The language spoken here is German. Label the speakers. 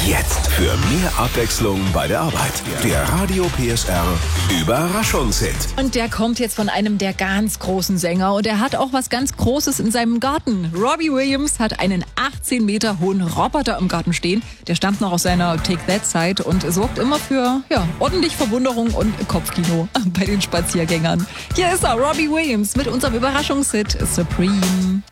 Speaker 1: Jetzt für mehr Abwechslung bei der Arbeit. Der Radio PSR Überraschungshit.
Speaker 2: Und der kommt jetzt von einem der ganz großen Sänger und er hat auch was ganz Großes in seinem Garten. Robbie Williams hat einen 18 Meter hohen Roboter im Garten stehen. Der stammt noch aus seiner Take That Zeit und sorgt immer für ordentlich Verwunderung und Kopfkino bei den Spaziergängern. Hier ist er, Robbie Williams mit unserem Überraschungshit Supreme.